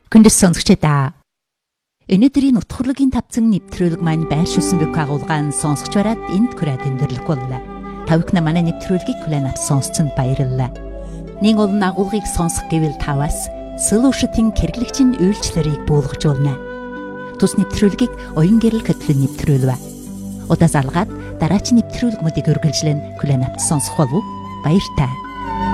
Хүндэс сонсогчдаа. Өнөөдрийн утгуурлын тавцан нэвтрүүлэг маань байршуулсан бүх агуулгаан сонсогч бараад энд хүрээд өндөрлөх боллоо. Тавхна манай нэвтрүүлгийг хүлээн авч сонсцонд баярлалаа. Нэг олон агуулгыг сонсох гэвэл таваас Solution-ийн хэрэглэгчийн үйлчлэлийг буулгаж болно. Тус нэвтрүүлгийг оюун гэрэл хөтөлбөр нэвтрүүлвэ. Удаас алгаад дараагийн нэвтрүүлгүүдийг үргэлжлэн хүлээн авч сонсох болов уу? Баяртай.